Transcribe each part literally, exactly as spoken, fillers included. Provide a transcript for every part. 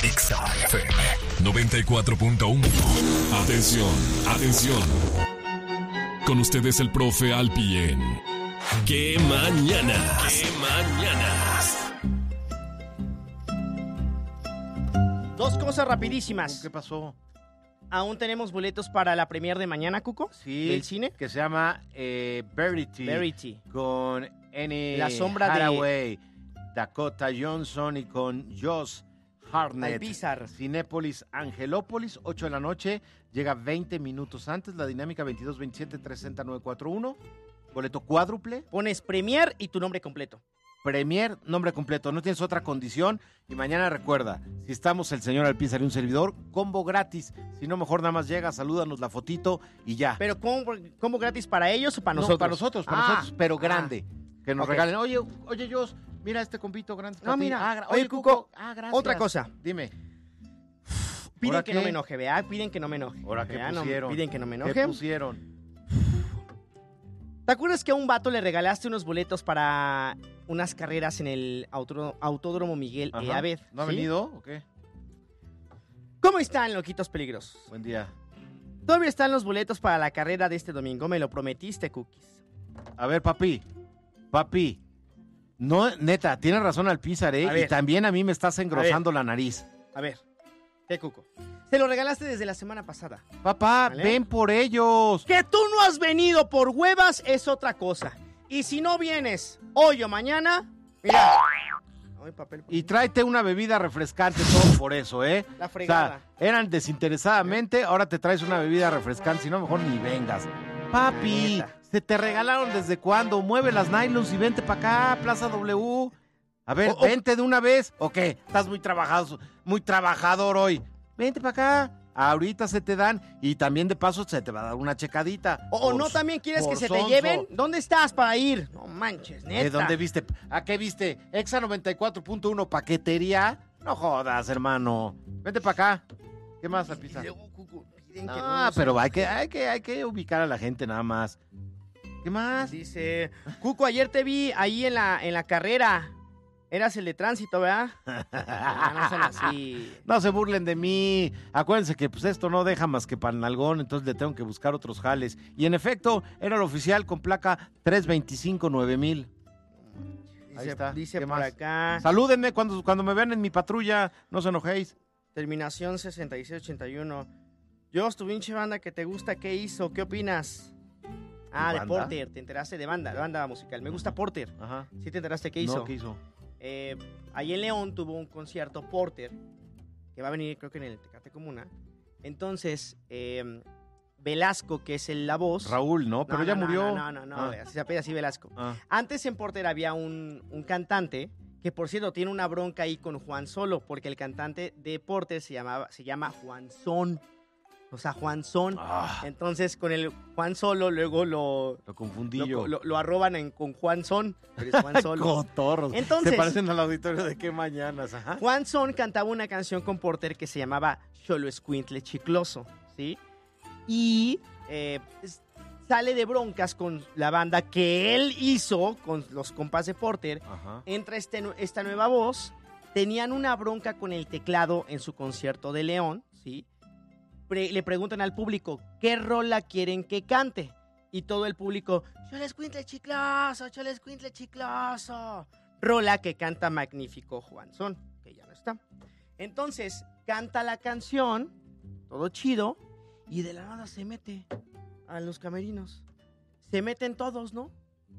Exa F M noventa y cuatro punto uno. Atención, atención. Con ustedes el profe Alpi en ¡Qué mañanas! ¡Qué mañanas! Dos cosas rapidísimas. ¿Qué pasó? ¿Aún tenemos boletos para la premier de mañana, Cuco? Sí. ¿Del cine? Que se llama eh, Verity. Verity. Con Annie La sombra de- Hathaway, Dakota Johnson y con Josh Hartnett. Alpizar. Cinépolis Angelópolis, ocho de la noche. Llega veinte minutos antes. La dinámica veintidós veintisiete trescientos nueve cuarenta y uno. Boleto cuádruple. Pones premier y tu nombre completo. Premier, nombre completo. No tienes otra condición. Y mañana recuerda, si estamos el señor Alpizar y un servidor, combo gratis. Si no, mejor nada más llega, salúdanos la fotito y ya. ¿Pero combo, combo gratis para ellos o para No, nosotros? para nosotros, para Ah, nosotros, pero ah. grande. Que nos Ok. regalen. Oye, oye, Jos, mira este compito grande. No, para ti. mira. Ah, gra- Oye, Cuco, ah, gracias. otra cosa. Dime. Piden ¿Ahora que qué? no me enoje, ¿verdad? Piden que no me enoje. ¿Ahora qué ¿verdad? No, pusieron? piden que no me enoje. ¿Qué pusieron? ¿Te acuerdas que a un vato le regalaste unos boletos para unas carreras en el auto- Autódromo Miguel E. Ajá. Abed? ¿No ha ¿sí? venido o qué? ¿Cómo están, loquitos peligrosos? Buen día. Todavía están los boletos para la carrera de este domingo, me lo prometiste, Cookies. A ver, papi. Papi. No, neta, tienes razón Alpizar, ¿eh? A ver. Y también a mí me estás engrosando la nariz. A ver, ¿qué, Cuco? Se lo regalaste desde la semana pasada. Papá, ¿Vale? ven por ellos. Que tú no has venido por huevas es otra cosa. Y si no vienes hoy o mañana, mira. Ay, papel. Y tráete una bebida refrescante, todo por eso, ¿eh? La O fregada. sea, eran desinteresadamente, ahora te traes una bebida refrescante, si no, mejor ni vengas. Papi, Neta. ¿se te regalaron desde cuándo? Mueve las nylons y vente para acá, Plaza W. A ver, O- o- vente de una vez. ¿O qué? Estás muy trabajado, muy trabajador hoy. Vente para acá. Ahorita se te dan y también de paso se te va a dar una checadita. O, o Por- no también quieres que por se te sonso. lleven. ¿Dónde estás para ir? No manches, neta. ¿De dónde viste? ¿A qué viste? Exa noventa y cuatro punto uno, paquetería. No jodas, hermano. Vente para acá. ¿Qué más, Y Alpizar? luego, Cuco, piden que Ah, no se- pero hay que, hay, que, hay que ubicar a la gente nada más. ¿Qué más? Dice, Cuco, ayer te vi ahí en la, en la carrera. Eras el de tránsito, ¿verdad? Ah, no son así. No se burlen de mí. Acuérdense que pues esto no deja más que para el nalgón, entonces le tengo que buscar otros jales. Y en efecto, era el oficial con placa tres veinticinco nueve mil. Ahí Dice, está. dice ¿Qué por más? acá, Salúdenme cuando, cuando me vean en mi patrulla, no se enojéis. terminación sesenta y seis ochenta y uno. Dios, tu pinche banda que te gusta, ¿qué hizo? ¿Qué opinas? Ah, de banda? Porter, te enteraste de banda, de banda musical. Me gusta Porter. Ajá. ¿Sí te enteraste qué hizo? No, ¿qué hizo? Eh, ahí en León tuvo un concierto Porter, que va a venir creo que en el Tecate Comuna. Entonces, eh, Velasco, que es el, la voz... Raúl, ¿no? Pero No, ya no, no, murió. No, no, no, Ah. así se apela así Velasco. Ah. Antes en Porter había un, un cantante que, por cierto, tiene una bronca ahí con Juan Solo, porque el cantante de Porter se, llamaba, se llama Juan Son. O sea, Juan Son. Ah, Entonces, con el Juan Solo, luego lo, lo confundí lo, yo. lo- lo arroban en- con Juan Son, pero es Juan Solo. Cotorros. Entonces- Se parecen al auditorio de qué mañanas, ajá. Juan Son cantaba una canción con Porter que se llamaba Xolo Escuintle Chicloso, ¿sí? Y eh, es- sale de broncas con la banda que él hizo con los compas de Porter. Ajá. Entra este, nu- esta nueva voz. Tenían una bronca con el teclado en su concierto de León, ¿sí? Pre- le preguntan al público, ¿qué rola quieren que cante? Y todo el público, Xolo Escuintle Chicloso, Xolo Escuintle Chicloso. Rola que canta magnífico Juan Son, que ya no está. Entonces, canta la canción, todo chido, y de la nada se mete a los camerinos. Se meten todos, ¿no?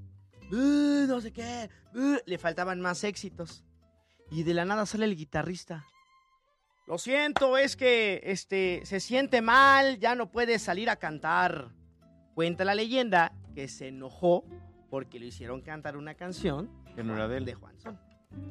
Uh, no sé qué. Uh, le faltaban más éxitos. Y de la nada sale el guitarrista. Lo siento, es que este se siente mal, ya no puede salir a cantar. Cuenta la leyenda que se enojó porque le hicieron cantar una canción Que no era de él. de Juan Son.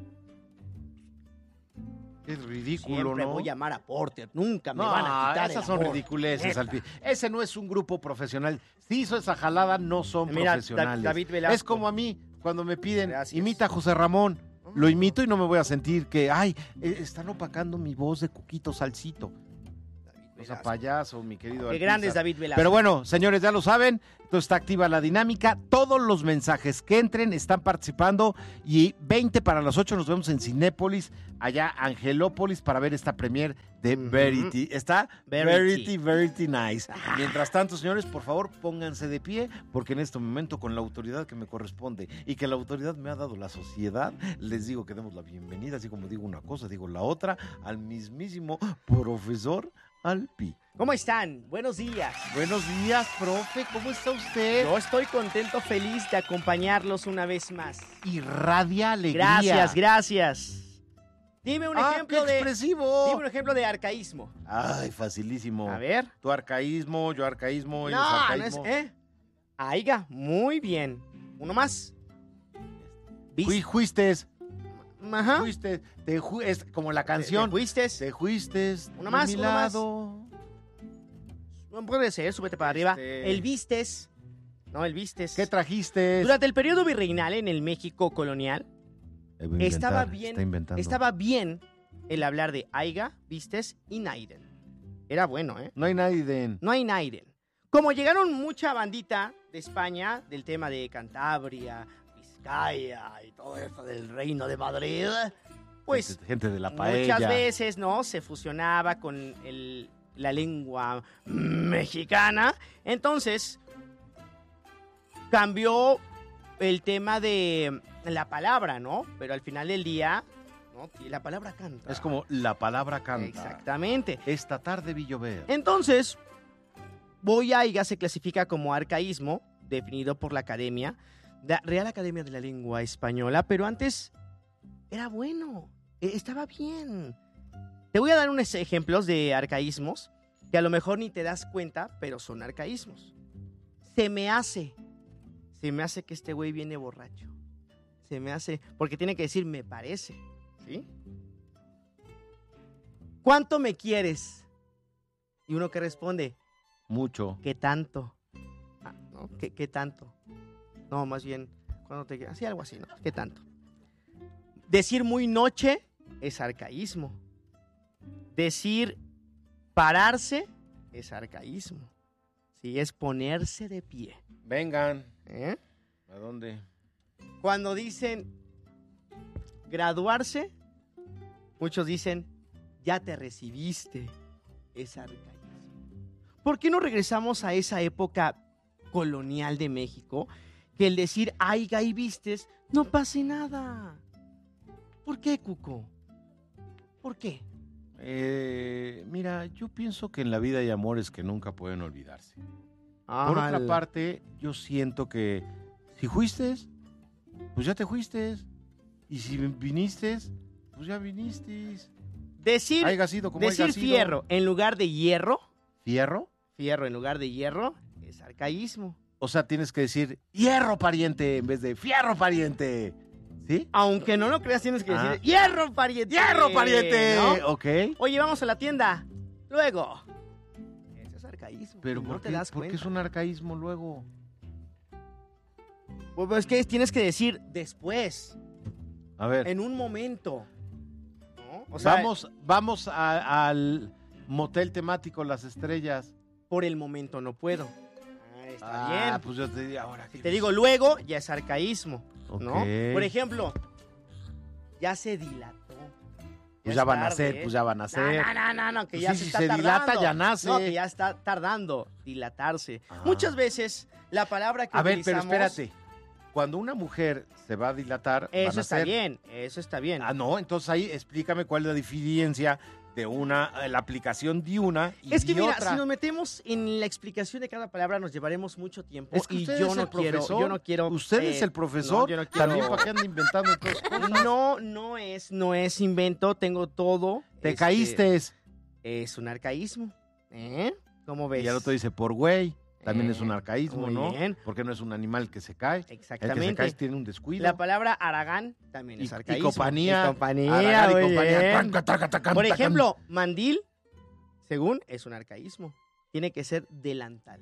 Es ridículo, Siempre ¿no? voy a llamar a Porter, nunca me No, van a quitar esas el son amor. ridiculeces, Neta. Alpi. Ese no es un grupo profesional. Si hizo esa jalada, no son Mira, profesionales. Da- David Velasco. Es como a mí, cuando me piden, Gracias. imita a José Ramón. Lo imito y no me voy a sentir que, ay, eh, están opacando mi voz de Cuquito Salsito. O sea, Velasco. payaso, mi querido. Qué grande es Alpizar. David Velasco. Pero bueno, señores, ya lo saben, entonces está activa la dinámica, todos los mensajes que entren están participando y veinte para las ocho nos vemos en Cinépolis, allá Angelópolis, para ver esta premier de Ujú. Verity. Está Verity. Verity, Verity nice. Mientras tanto, señores, por favor, pónganse de pie, porque en este momento, con la autoridad que me corresponde y que la autoridad me ha dado la sociedad, les digo que demos la bienvenida, así como digo una cosa, digo la otra, al mismísimo profesor Alpi. ¿Cómo están? Buenos días. Buenos días, profe, ¿cómo está usted? Yo estoy contento, feliz de acompañarlos una vez más. Irradia alegría. Gracias, gracias. Dime un Ah, ejemplo qué de. expresivo. Dime un ejemplo de arcaísmo. Ay, facilísimo. A ver. Tu arcaísmo, yo arcaísmo, ellos No, no es. arcaísmo. ¿Eh? Aiga, muy bien. Uno más. ¿Viste? Fui, fuistes, Ajá. fuistes, te ju- es como la ¿Te canción. fuiste? Te fuistes Uno de más, mi uno más. lado. No puede ser, súbete para arriba. Este- El vistes. No, el vistes. ¿Qué trajiste? Durante el periodo virreinal en el México colonial, Eh, voy a estaba inventar, bien, está inventando. estaba bien el hablar de aiga, vistes y naiden. Era bueno, ¿eh? No hay nadie de... No hay naiden. Como llegaron mucha bandita de España, del tema de Cantabria, Vizcaya y todo eso del Reino de Madrid, pues gente, gente de la paella. muchas veces, ¿no? Se fusionaba con el- la lengua mexicana. Entonces, cambió el tema de la palabra, ¿no? Pero al final del día, ¿no? La palabra canta. Es como la palabra canta. Exactamente. Esta tarde vi llover. Entonces, voy aiga se clasifica como arcaísmo, definido por la Academia, la Real Academia de la Lengua Española, pero antes era bueno, eh, estaba bien. Te voy a dar unos ejemplos de arcaísmos que a lo mejor ni te das cuenta, pero son arcaísmos. Se me hace, se me hace que este güey viene borracho. Se me hace, porque tiene que decir me parece, ¿sí? ¿Cuánto me quieres? Y uno que responde, Mucho. ¿qué tanto? Ah, ¿no? ¿Qué, qué tanto? No, más bien, cuando te quieras, sí, algo así, ¿no? ¿Qué tanto? Decir muy noche es arcaísmo. Decir pararse es arcaísmo. Sí, es ponerse de pie. Vengan. ¿Eh? ¿A dónde? Cuando dicen graduarse, muchos dicen, ya te recibiste. Es arcaísmo. ¿Por qué no regresamos a esa época colonial de México? Que el decir, aiga y vistes, no pase nada. ¿Por qué, Cuco? ¿Por qué? Eh, mira, yo pienso que en la vida hay amores que nunca pueden olvidarse. Ah, Por otra parte, yo siento que si fuiste, pues ya te fuiste. Y si viniste, pues ya viniste. decir, Haiga sido como decir haiga sido. fierro en lugar de hierro, ¿Fierro? fierro en lugar de hierro, es arcaísmo. O sea, tienes que decir hierro pariente en vez de fierro pariente. ¿Sí? Aunque no lo creas, tienes que decir Ah. hierro, pariente. ¡Hierro pariente! ¿no? Ok. Oye, vamos a la tienda. Luego. Eso es arcaísmo. Pero no ¿por te qué, das por qué cuenta. es un arcaísmo luego? Pues es que tienes que decir después, A ver, en un momento. ¿No? O sea, vamos, vamos a- al motel temático Las Estrellas. por el momento no puedo. Ah, está Ah, bien. pues yo te digo ahora. Si te digo luego, ya es arcaísmo. ¿no? Ok. Por ejemplo, ya se dilató. Pues es ya van a tarde, nacer, ¿eh? pues ya van a nacer. No, no, no, no, que Pues ya sí, se si está se tardando. dilata, ya nace. No, que ya está tardando, dilatarse. Ah. Muchas veces la palabra que A ver, pero utilizamos... espérate. Cuando una mujer se va a dilatar, van Eso a está ser- bien, eso está bien. Ah, no, entonces ahí explícame cuál es la diferencia de una, eh, la aplicación de una y Es que de mira, otra. si nos metemos en la explicación de cada palabra nos llevaremos mucho tiempo Es que y usted yo es no el quiero, profesor. yo no quiero. Usted eh, es el profesor. no, yo no quiero- También para qué anda inventando entonces cosas. No, no es, no es invento, tengo todo. Te este, caíste. Es un arcaísmo. ¿Eh? ¿Cómo ves? Y el otro dice por güey. También Eh, es un arcaísmo, muy ¿no? bien. Porque no es un animal que se cae. El que se Exactamente. cae tiene un descuido. La palabra Aragán también Y- es y arcaísmo. compañía. Y compañía, Aragán y muy compañía. bien. Taca, taca, taca, Por taca. ejemplo, mandil, según, es un arcaísmo. Tiene que ser delantal.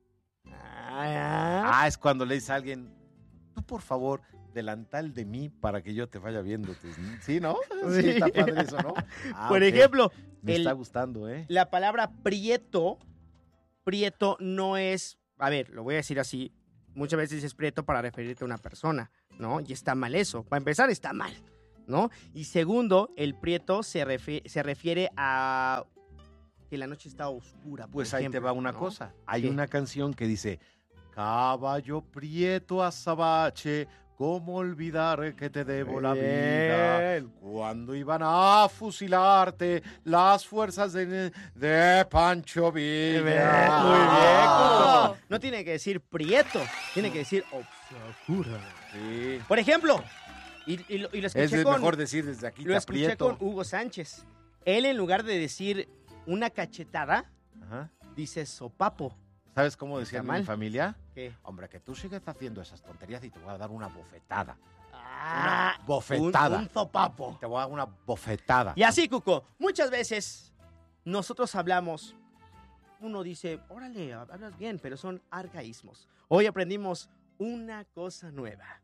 Ah, Ah, es cuando le dices a alguien, tú por favor, delantal de mí para que yo te vaya viendo. tus- ¿Sí, no? Sí, Sí. está padre eso, ¿no? Ah, Por ok. ejemplo, Me El- está gustando, ¿eh? La palabra prieto, prieto no es, a ver, lo voy a decir así, muchas veces dices prieto para referirte a una persona, ¿no? Y está mal eso. Para empezar, está mal, ¿no? Y segundo, el prieto se, refi- se refiere a que la noche está oscura. por Pues ahí te ejemplo, va una ¿no? cosa. Hay ¿Qué? una canción que dice, caballo prieto azabache, ¿cómo olvidar que te debo la vida? Bien. Cuando iban a fusilarte las fuerzas de, de Pancho Villa. Muy bien, Cuco. No tiene que decir prieto, tiene que decir oscura. Sí. Por ejemplo, y, y lo, y lo escuché Es con... mejor decir desde aquí Lo te escuché aprieto. con Hugo Sánchez. Él, en lugar de decir una cachetada, Ajá. dice sopapo. ¿Sabes cómo decía ¿Está mi mal? familia? ¿Qué? Hombre, que tú sigues haciendo esas tonterías y te voy a dar una bofetada. Ah, Una bofetada. Un, un sopapo. Te voy a dar una bofetada. Y así, Cuco, muchas veces nosotros hablamos, uno dice, órale, hablas bien, pero son arcaísmos. Hoy aprendimos una cosa nueva.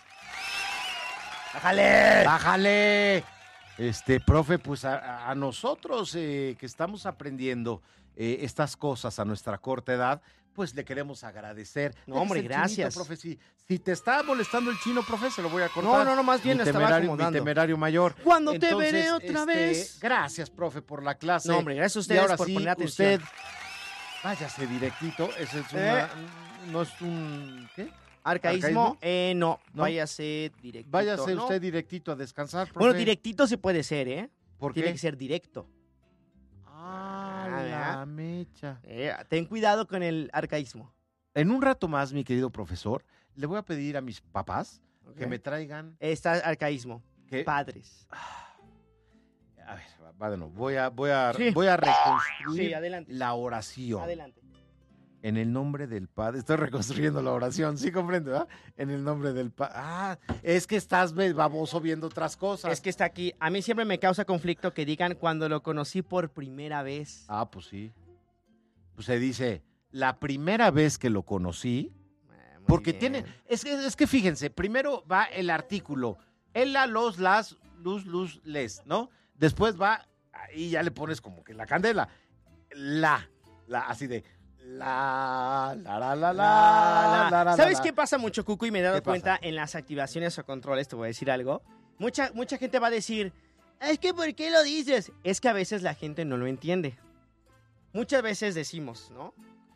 ¡Bájale! ¡Bájale! Este, profe, pues a, a nosotros eh, que estamos aprendiendo eh, estas cosas a nuestra corta edad, pues le queremos agradecer. No, hombre, Déjese el chinito, gracias. profe, si, si te está molestando el chino, profe, se lo voy a cortar. No, no, no, más bien Mi lo estaba temerario, mi acomodando. temerario mayor. Cuando te Entonces, veré otra este, vez. Gracias, profe, por la clase. No, hombre, gracias a Y ustedes ahora por sí, poner atención. usted, váyase directito. Ese es Eh. una, no es un, ¿qué? Arcaísmo, ¿Arcaísmo? eh, no, ¿No? váyase directito. Váyase ¿no? usted directito a descansar, profe. Bueno, directito se puede ser, ¿eh? ¿Por Tiene qué? que ser directo. Ah, Ah, la ¿verdad? mecha. Eh, ten cuidado con el arcaísmo. En un rato más, mi querido profesor, le voy a pedir a mis papás ¿ok? que me traigan... Está arcaísmo. Que, Padres. a ver, va de nuevo. Voy a, voy a, Sí. voy a reconstruir Sí, adelante. la oración. Adelante. En el nombre del Padre. Estoy reconstruyendo la oración, ¿sí comprende, verdad? En el nombre del Padre. Ah, es que estás ve- baboso viendo otras cosas. Es que está aquí. A mí siempre me causa conflicto que digan cuando lo conocí por primera vez. Ah, pues sí. Pues se dice, la primera vez que lo conocí, Eh, muy porque bien. tiene... Es que, es que fíjense, primero va el artículo. El, la, los, las, luz, luz, les, ¿no? Después va, y ya le pones como que la candela. La, la, así de... La, la, la, la, la, La, la, la, ¿Sabes la. qué pasa mucho, Cuco? Y me he dado ¿Qué pasa? cuenta en las activaciones o controles, te voy a decir algo. Mucha, mucha gente va a decir, es que ¿por qué lo dices? Es que a veces la gente no lo entiende. Muchas veces decimos, ¿no?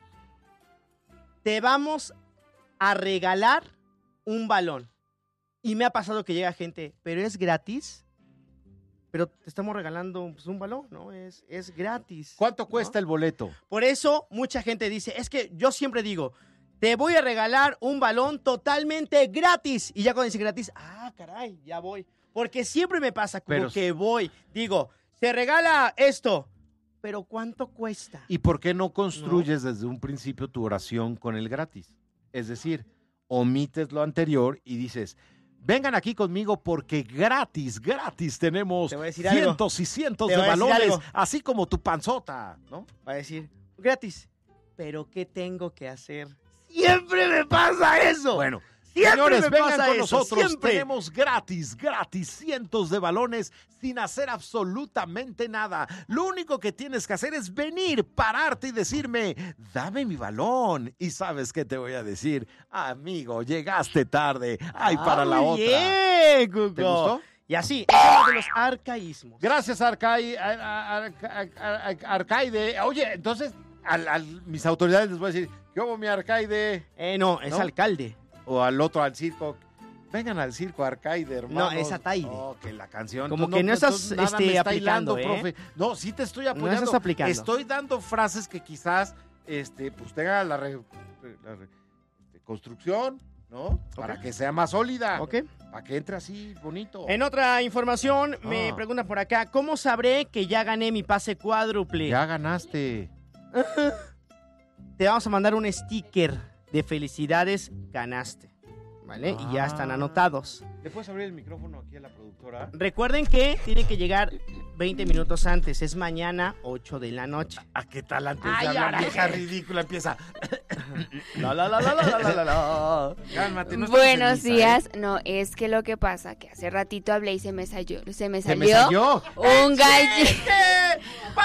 Te vamos a regalar un balón. Y me ha pasado que llega gente, ¿pero es gratis? Pero te estamos regalando pues, un balón, ¿no? Es, es gratis. ¿Cuánto ¿no? cuesta el boleto? Por eso mucha gente dice, es que yo siempre digo, te voy a regalar un balón totalmente gratis. Y ya cuando dice gratis, ah, caray, ya voy. Porque siempre me pasa como Pero- que voy, digo, se regala esto, pero ¿cuánto cuesta? ¿Y por qué no construyes desde un principio tu oración con el gratis? Es decir, omites lo anterior y dices, vengan aquí conmigo porque gratis, gratis tenemos Te voy a decir algo. cientos y cientos Te de voy a decir balones, algo. así como tu panzota, ¿no? Va a decir, gratis. ¿Pero qué tengo que hacer? Siempre me pasa eso. Bueno, Siempre señores, me vengan pasa con eso, nosotros. siempre. Tenemos gratis, gratis, cientos de balones sin hacer absolutamente nada. Lo único que tienes que hacer es venir, pararte y decirme, dame mi balón. Y ¿sabes qué te voy a decir? Amigo, llegaste tarde. Ay, para Ah, la muy otra. bien, Cuco. ¿Te gustó? Y así, es uno de los arcaísmos. Gracias, Arcai, Ar- Ar- Ar- Ar- Arcaide. Oye, entonces, a, a mis autoridades les voy a decir, ¿qué hubo, mi Arcaide? Eh, no, es ¿No? alcalde. O al otro, al circo. Vengan al circo, Arcaide, hermano. No, es Ataide. Oh, que la canción. Como Tú que no estás, tú nada este, me está aplicando, hilando, ¿eh? profe. No, sí te estoy No apoyando. estás aplicando. Estoy dando frases que quizás, este, pues tenga la, re- la re- este, construcción, ¿no? Para Ok. que sea más sólida. ¿Ok? Para que entre así, bonito. En otra información, me Ah. preguntan por acá, ¿cómo sabré que ya gané mi pase cuádruple? Ya ganaste. Te vamos a mandar un sticker de felicidades, ganaste. ¿Vale? Y ya están Ah. anotados. ¿Le puedes abrir el micrófono aquí a la productora? Recuerden que tienen que llegar veinte minutos antes. Es mañana, ocho de la noche. ¿A qué tal antes Ay, de hablar, ahora vieja qué. ridícula? Empieza. La, la, la, la, la, la, la, la. Cálmate, no estamos en Buenos misa, ¿eh? días. No, es que lo que pasa que hace ratito hablé y se me salió, se me ¿Se salió, me salió? un gallo. ¡Pásale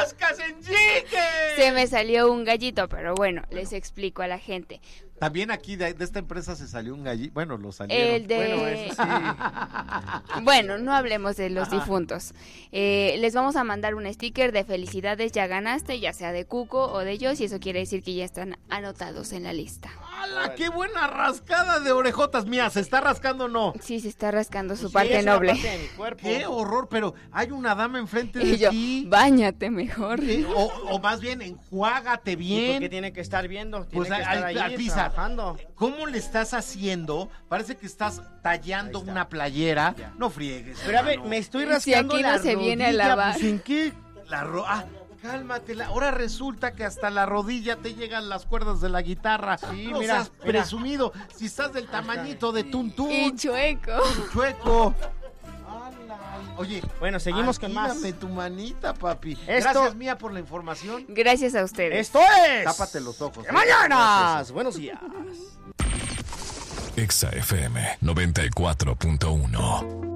roscas en chique! Se me salió un gallito, pero bueno, les explico a la gente. También aquí de, de esta empresa se salió un gallito. Bueno, lo salieron. El de... Bueno, eso sí. Bueno, no hablemos de los Ajá. difuntos. Eh, les vamos a mandar un sticker de felicidades, ya ganaste, ya sea de Cuco o de Jos, y eso quiere decir que ya están anotados en la lista. ¡Hala, qué buena rascada de orejotas! Mía, ¿se está rascando o no? Sí, se está rascando su Sí, parte es una noble. parte de mi cuerpo. ¡Qué horror! Pero hay una dama enfrente de Y yo, ti. báñate mejor. Eh, O, o más bien, enjuágate ¿Y por bien. qué tiene que estar viendo? Tiene Pues que al- estar al- ahí al pisa. trabajando. ¿Cómo le estás haciendo? Parece que estás tallando Ahí está. una playera. Ya. No friegues. Pero a ver, hermano. me estoy Si rascando aquí no la se viene a rodilla, lavar. pues, ¿en qué? La ro ah, cálmate. La ahora resulta que hasta la rodilla te llegan las cuerdas de la guitarra. Sí, no mira, seas mira. presumido. Si estás del tamañito de Y Tuntún, chueco. chueco. Ala. Oye, Bueno, seguimos con más. actívame tu manita, papi. Esto- Gracias, Mía, por la información. Gracias a ustedes. Esto es. Tápate los ojos. ¡Qué eh. mañanas! Buenos días. Exa F M noventa y cuatro punto uno.